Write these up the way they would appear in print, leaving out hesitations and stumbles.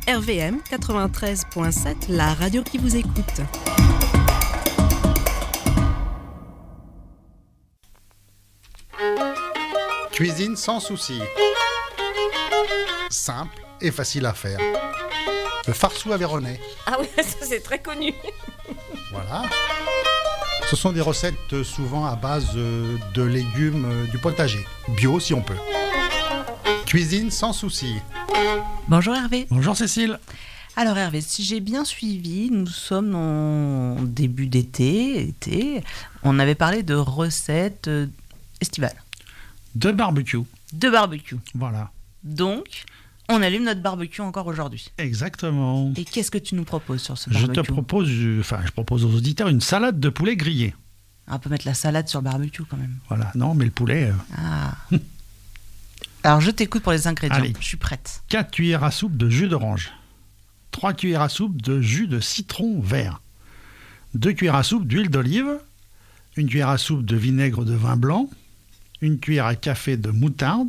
RVM 93.7, la radio qui vous écoute. Cuisine sans souci. Simple et facile à faire. Le farceau aveyronnais. Ah oui, ça c'est très connu. Voilà. Ce sont des recettes souvent à base de légumes du potager. Bio si on peut. Cuisine sans souci. Bonjour Hervé. Bonjour Cécile. Alors Hervé, si j'ai bien suivi, nous sommes en début d'été. On avait parlé de recettes estivales. De barbecue. De barbecue. Voilà. Donc, on allume notre barbecue encore aujourd'hui. Exactement. Et qu'est-ce que tu nous proposes sur ce barbecue ? Je propose aux auditeurs une salade de poulet grillé. On peut mettre la salade sur le barbecue quand même. Voilà, non, mais le poulet... Ah. Alors, je t'écoute pour les ingrédients. Allez. Je suis prête. 4 cuillères à soupe de jus d'orange. 3 cuillères à soupe de jus de citron vert. 2 cuillères à soupe d'huile d'olive. 1 cuillère à soupe de vinaigre de vin blanc. 1 cuillère à café de moutarde.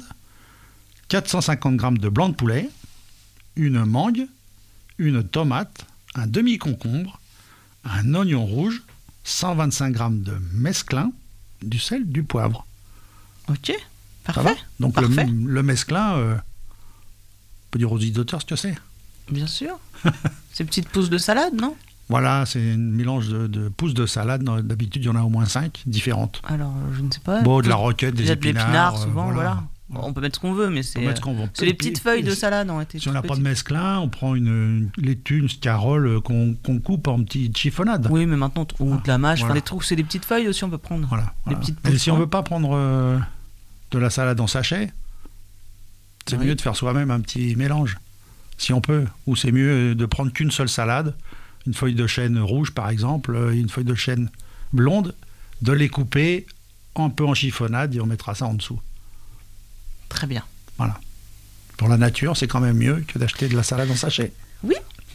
450 g de blanc de poulet. Une mangue. Une tomate. Un demi-concombre. Un oignon rouge. 125 g de mesclun. Du sel, du poivre. Ok, Ça va parfait. Donc Parfait. le mesclin, on peut dire aux auditeurs ce que c'est. Bien sûr. Ces petites pousses de salade, non ? Voilà, c'est un mélange de pousses de salade. D'habitude, il y en a au moins 5 différentes. Alors, je ne sais pas. Bon, de la roquette, Il y des a de épinards. l'épinard, souvent, voilà. Ouais. On peut mettre ce qu'on veut, mais On peut mettre ce qu'on veut. c'est les petites feuilles de salade ont été. Si on n'a toutes pas de petites. mesclin, on prend une laitue, une scarole qu'on coupe en petites chiffonnades. Oui, mais maintenant, ou de la mâche, Voilà. enfin, les trucs, c'est des petites feuilles aussi, on peut prendre. Voilà. Les voilà. petites Et pousses, si on hein. veut pas prendre de la salade en sachet, c'est Oui. mieux de faire soi-même un petit mélange, si on peut. Ou c'est mieux de prendre qu'une seule salade, une feuille de chêne rouge par exemple, une feuille de chêne blonde, de les couper un peu en chiffonnade et on mettra ça en dessous. Très bien. Voilà. Pour la nature, c'est quand même mieux que d'acheter de la salade en sachet. Oui.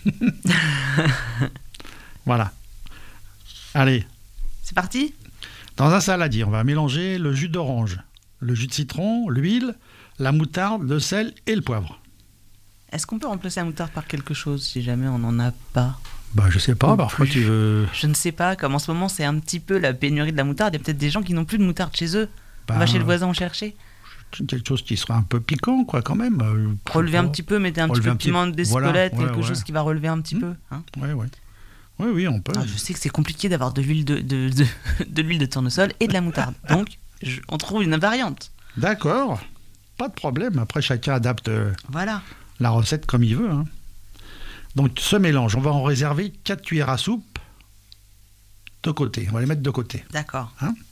Voilà. Allez, C'est parti ? dans un saladier, on va mélanger le jus d'orange, le jus de citron, l'huile, la moutarde, le sel et le poivre. Est-ce qu'on peut remplacer la moutarde par quelque chose si jamais on n'en a pas ? Bah, je sais pas, Ou parfois plus. tu veux... Je ne sais pas, comme en ce moment c'est un petit peu la pénurie de la moutarde, il y a peut-être des gens qui n'ont plus de moutarde chez eux. On va chez le voisin en chercher. Quelque chose qui sera un peu piquant, quoi, quand même. Relever un petit peu, mettez un petit Relever peu un de petit- piment d'Espelette, voilà, quelque ouais. chose qui va relever un petit peu. Hein. Oui, on peut. Ah, je sais que c'est compliqué d'avoir de l'huile de l'huile de tournesol et de la moutarde. Donc, on trouve une variante. D'accord, pas de problème. Après, chacun adapte Voilà. la recette comme il veut. Hein. Donc, ce mélange, on va en réserver 4 cuillères à soupe de côté. On va les mettre de côté. D'accord.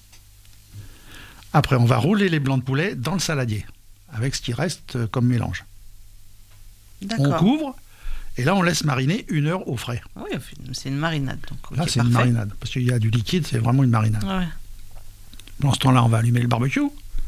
Après, on va rouler les blancs de poulet dans le saladier, avec ce qui reste comme mélange. On D'accord. couvre, et là, on laisse mariner 1 heure au frais. Oui, c'est une marinade. Donc, ok, Là, c'est une parfait. marinade, parce qu'il y a du liquide, c'est vraiment une marinade. Ouais. Dans ce temps-là, on va allumer le barbecue.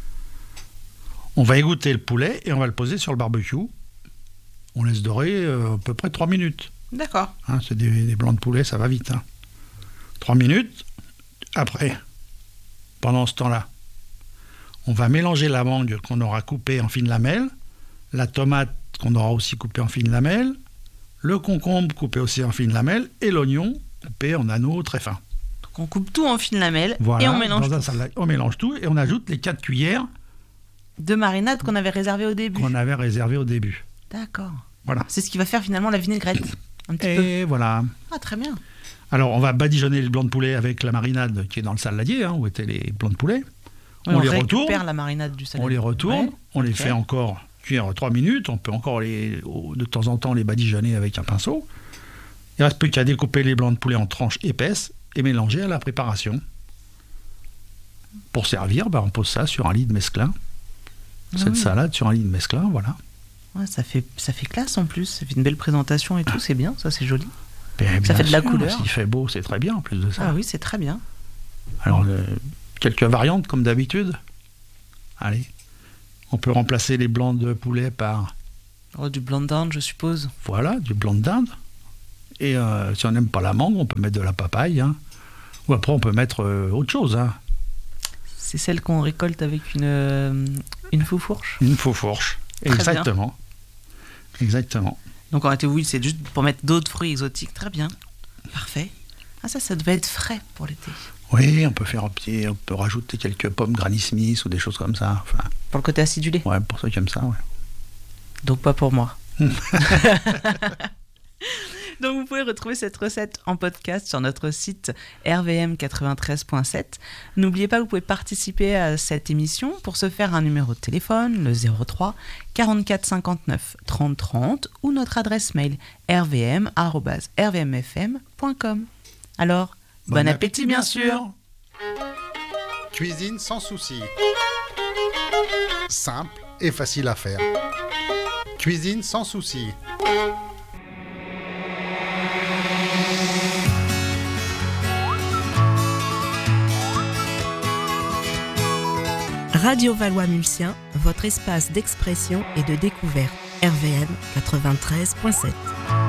On va égoutter le poulet et on va le poser sur le barbecue. On laisse dorer à peu près 3 minutes. D'accord. Hein, c'est des blancs de poulet, ça va vite. 3 minutes. Après, pendant ce temps-là, on va mélanger la mangue qu'on aura coupée en fines lamelles, la tomate qu'on aura aussi coupée en fines lamelles, le concombre coupé aussi en fines lamelles et l'oignon coupé en anneaux très fins. Donc, on coupe tout en fines lamelles Voilà, et on mélange dans un tout. salade, on mélange tout et on ajoute les 4 cuillères De marinade qu'on avait réservé au début. qu'on avait réservées au début. D'accord. Voilà. C'est ce qui va faire finalement la vinaigrette. Un petit peu. Et voilà. Ah, très bien. Alors, on va badigeonner le blanc de poulet avec la marinade qui est dans le saladier, où étaient les blancs de poulet. Oui, on les récupère retourne. la marinade du salade. On les retourne, Ouais, on les ok. fait encore cuire 3 minutes. On peut encore de temps en temps les badigeonner avec un pinceau. Il ne reste plus qu'à découper les blancs de poulet en tranches épaisses et mélanger à la préparation. Pour servir, on pose ça sur un lit de mesclun. Cette oui. salade sur un lit de mesclun, voilà. Ouais, ça fait classe en plus. Ça fait une belle présentation et tout. C'est bien, ça c'est joli. Ben, bien fait de la sûr, couleur. S'il fait beau, c'est très bien en plus de ça. Ah oui, c'est très bien. Alors, quelques variantes comme d'habitude. Allez, on peut remplacer les blancs de poulet par, Oh, du blanc d'Inde, je suppose. voilà, du blanc de dinde. Et si on n'aime pas la mangue, on peut mettre de la papaye. Ou après, on peut mettre autre chose. C'est celle qu'on récolte avec une faux-fourche. Une faux fourche. Très Exactement. Exactement. Donc en été, oui, c'est juste pour mettre d'autres fruits exotiques. Très bien. Parfait. Ah, ça devait être frais pour l'été. Oui, on peut rajouter quelques pommes Granny Smith ou des choses comme ça. Enfin, Pour le côté acidulé. ouais, pour ceux qui aiment ça, ouais. Donc pas pour moi. Donc vous pouvez retrouver cette recette en podcast sur notre site rvm93.7. N'oubliez pas que vous pouvez participer à cette émission. Pour ce faire, un numéro de téléphone, le 03 44 59 30 30 ou notre adresse mail rvm@rvmfm.com. Alors, bon appétit bien sûr. Cuisine sans souci. Simple et facile à faire. Cuisine sans souci. Radio Valois-Mulsien, votre espace d'expression et de découverte. RVM 93.7.